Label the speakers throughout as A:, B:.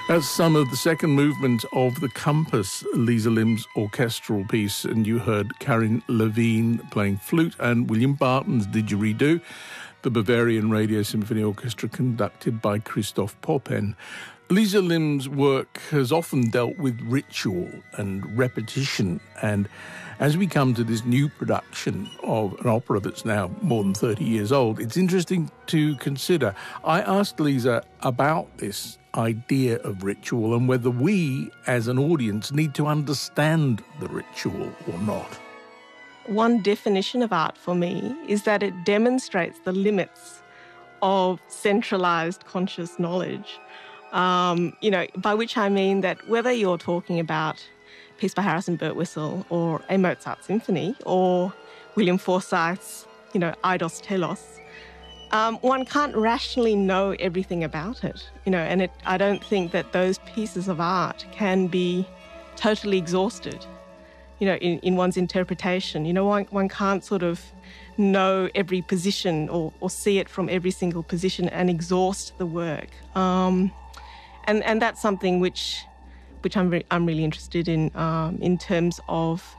A: That's some of the second movement of the Compass, Lisa Lim's orchestral piece, and you heard Karin Levine playing flute and William Barton's Didgeridoo, the Bavarian Radio Symphony Orchestra conducted by Christoph Poppen. Lisa Lim's work has often dealt with ritual and repetition, and as we come to this new production of an opera that's now more than 30 years old, it's interesting to consider. I asked Lisa about this idea of ritual and whether we, as an audience, need to understand the ritual or not.
B: One definition of art for me is that it demonstrates the limits of centralised conscious knowledge. By which I mean that whether you're talking about a piece by Harrison Birtwistle or a Mozart symphony or William Forsythe's, Eidos Telos, one can't rationally know everything about it, and I don't think that those pieces of art can be totally exhausted, in one's interpretation. One can't sort of know every position or see it from every single position and exhaust the work. And that's something which I'm really interested in terms of,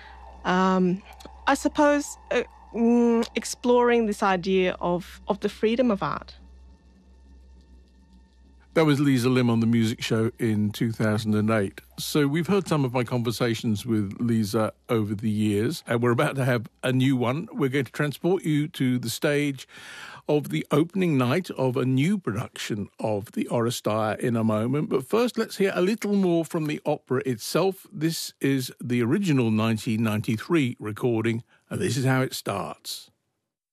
B: I suppose, exploring this idea of the freedom of art.
A: That was Lisa Lim on The Music Show in 2008. So we've heard some of my conversations with Lisa over the years, and we're about to have a new one. We're going to transport you to the stage of the opening night of a new production of the Oresteia in a moment. But first, let's hear a little more from the opera itself. This is the original 1993 recording, and this is how it starts.